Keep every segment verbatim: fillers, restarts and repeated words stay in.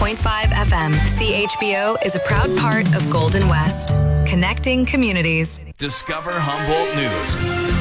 point five F M. C H B O is a proud part of Golden West, connecting communities. Discover Humboldt News.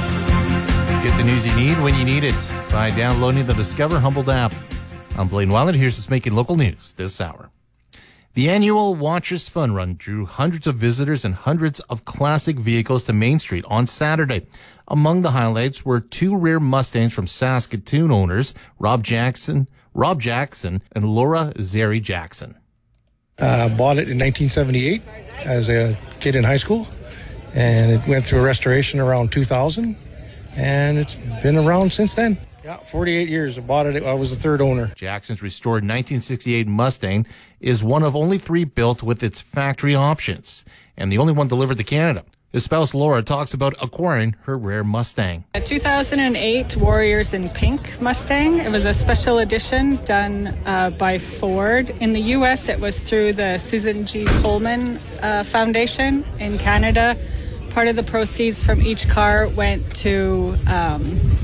Get the news you need when you need it by downloading the Discover Humboldt app. I'm Blaine Weiland. Here's what's making local news this hour. The annual Watchers Fun Run drew hundreds of visitors and hundreds of classic vehicles to Main Street on Saturday. Among the highlights were two rare Mustangs from Saskatoon owners, Rob Jackson, Rob Jackson and Laura Zeri Jackson. Uh, bought it in nineteen seventy-eight as a kid in high school, and it went through a restoration around two thousand, and it's been around since then. Yeah, forty-eight years. I bought it. I was the third owner. Jackson's restored nineteen sixty-eight Mustang is one of only three built with its factory options, and the only one delivered to Canada. His spouse Laura talks about acquiring her rare Mustang. A two thousand eight Warriors in Pink Mustang. It was a special edition done uh, by Ford. In the U S, it was through the Susan G. Komen uh, Foundation. In Canada, part of the proceeds from each car went to um,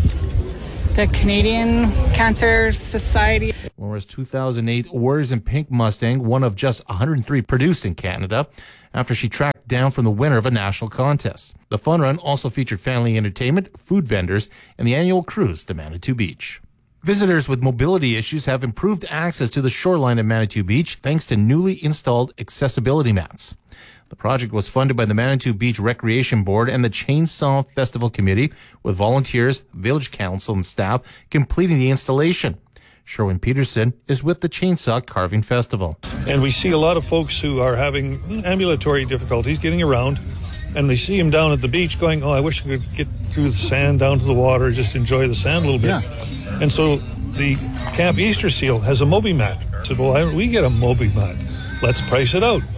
the Canadian Cancer Society. Laura's two thousand eight Warriors in Pink Mustang, one of just one hundred three produced in Canada, after she tracked down from the winner of a national contest. The fun run also featured family entertainment, food vendors, and the annual cruise to Manitou Beach. Visitors with mobility issues have improved access to the shoreline at Manitou Beach thanks to newly installed accessibility mats. The project was funded by the Manitou Beach Recreation Board and the Chainsaw Festival Committee, with volunteers, village council, and staff completing the installation. Sherwin Peterson is with the Chainsaw Carving Festival. And we see a lot of folks who are having ambulatory difficulties getting around, and they see him down at the beach going, oh, I wish I could get through the sand down to the water, just enjoy the sand a little bit. Yeah. And so the Camp Easter Seal has a Moby mat. I said, well, why don't we get a Moby mat? Let's price it out.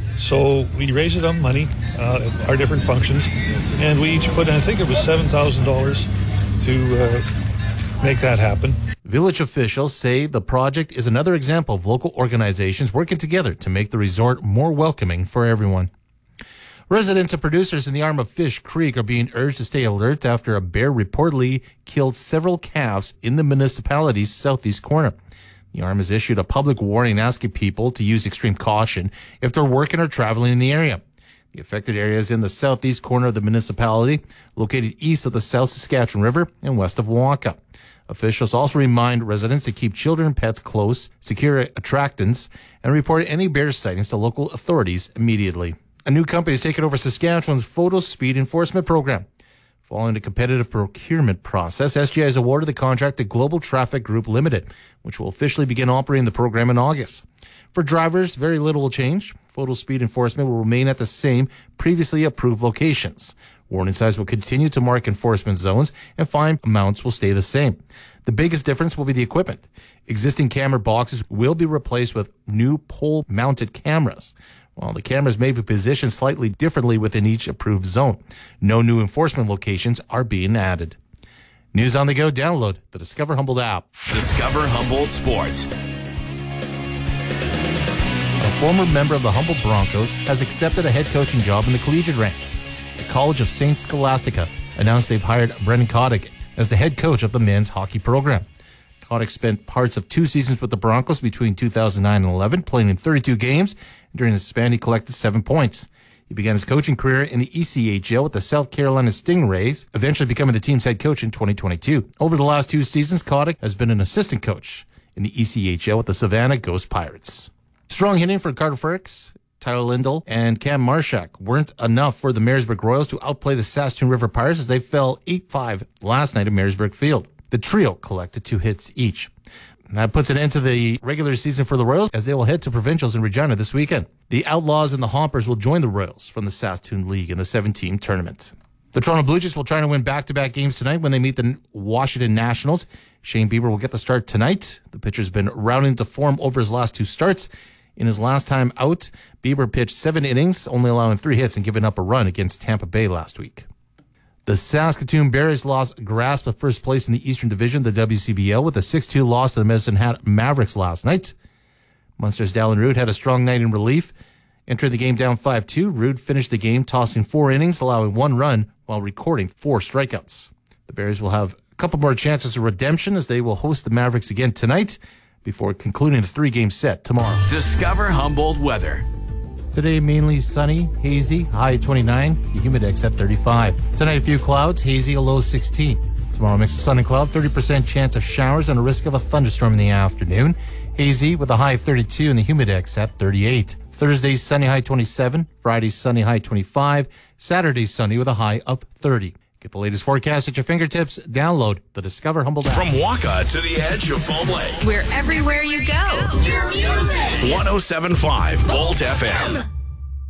So we raised it on money, uh, our different functions, and we each put in, I think it was seven thousand dollars to uh, make that happen. Village officials say the project is another example of local organizations working together to make the resort more welcoming for everyone. Residents and producers in the arm of Fish Creek are being urged to stay alert after a bear reportedly killed several calves in the municipality's southeast corner. The arm has issued a public warning asking people to use extreme caution if they're working or traveling in the area. The affected area is in the southeast corner of the municipality, located east of the South Saskatchewan River and west of Waka. Officials also remind residents to keep children and pets close, secure attractants, and report any bear sightings to local authorities immediately. A new company has taken over Saskatchewan's photo speed enforcement program. Following a competitive procurement process, S G I has awarded the contract to Global Traffic Group Limited, which will officially begin operating the program in August. For drivers, very little will change. Photo speed enforcement will remain at the same previously approved locations. Warning signs will continue to mark enforcement zones, and fine amounts will stay the same. The biggest difference will be the equipment. Existing camera boxes will be replaced with new pole-mounted cameras, while the cameras may be positioned slightly differently within each approved zone. No new enforcement locations are being added. News on the go. Download the Discover Humboldt app. Discover Humboldt Sports. A former member of the Humboldt Broncos has accepted a head coaching job in the collegiate ranks. The College of Saint Scholastica announced they've hired Brendan Kotick as the head coach of the men's hockey program. Kotick spent parts of two seasons with the Broncos between two thousand nine and eleven, playing in thirty-two games. During his span, he collected seven points. He began his coaching career in the E C H L with the South Carolina Stingrays, eventually becoming the team's head coach in twenty twenty-two. Over the last two seasons, Kotick has been an assistant coach in the E C H L with the Savannah Ghost Pirates. Strong hitting for Carter Fricks, Tyler Lindell, and Cam Marshak weren't enough for the Marysburg Royals to outplay the Saskatoon River Pirates as they fell eight five last night at Marysburg Field. The trio collected two hits each. That puts an end to the regular season for the Royals as they will head to provincials in Regina this weekend. The Outlaws and the Hoppers will join the Royals from the Saskatoon League in the seven-team tournament. The Toronto Blue Jays will try to win back-to-back games tonight when they meet the Washington Nationals. Shane Bieber will get the start tonight. The pitcher's been rounding to form over his last two starts. In his last time out, Bieber pitched seven innings, only allowing three hits and giving up a run against Tampa Bay last week. The Saskatoon Bears lost grasp of first place in the Eastern Division of the W C B L with a six two loss to the Medicine Hat Mavericks last night. Munster's Dallin Rood had a strong night in relief. Entering the game down five two, Rood finished the game tossing four innings, allowing one run while recording four strikeouts. The Bears will have a couple more chances of redemption as they will host the Mavericks again tonight. before concluding the three-game set tomorrow. Discover Humboldt weather. Today, mainly sunny, hazy, high at twenty-nine, the humidex at thirty-five. Tonight, a few clouds, hazy, a low sixteen. Tomorrow, mix of sun and cloud, thirty percent chance of showers and a risk of a thunderstorm in the afternoon. Hazy with a high of thirty-two and the humidex at thirty-eight. Thursday, sunny, high twenty-seven. Friday, sunny, high twenty-five. Saturday, sunny with a high of thirty. Get the latest forecast at your fingertips. Download the Discover Humboldt app. From Waka to the edge of Foam Lake. We're everywhere you go. one oh seven point five Volt F M.